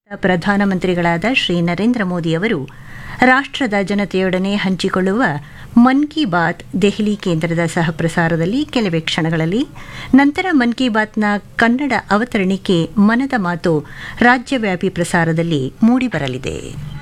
ಪ್ರಧಾನಮಂತ್ರಿಗಳಾದ ಶ್ರೀ ನರೇಂದ್ರ ಮೋದಿಯವರು ರಾಷ್ಟ್ರದ ಜನತೆಯೊಡನೆ ಹಂಚಿಕೊಳ್ಳುವ ಮನ್ ಕಿ ಬಾತ್ ದೆಹಲಿ ಕೇಂದ್ರದ ಸಹಪ್ರಸಾರದಲ್ಲಿ ಕೆಲವೇ ಕ್ಷಣಗಳಲ್ಲಿ, ನಂತರ ಮನ್ ಕಿ ಬಾತ್ನ ಕನ್ನಡ ಅವತರಣಿಕೆ ಮನದ ಮಾತು ರಾಜ್ಯವ್ಯಾಪಿ ಪ್ರಸಾರದಲ್ಲಿ ಮೂಡಿಬರಲಿದೆ.